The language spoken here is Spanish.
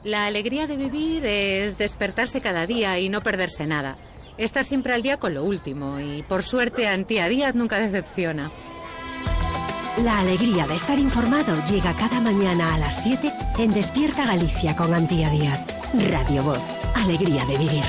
La alegría de vivir es despertarse cada día y no perderse nada. Estar siempre al día con lo último y, por suerte, Antía Díaz nunca decepciona. La alegría de estar informado llega cada mañana a las 7 en Despierta Galicia con Antía Díaz. Radio Voz. Alegría de vivir.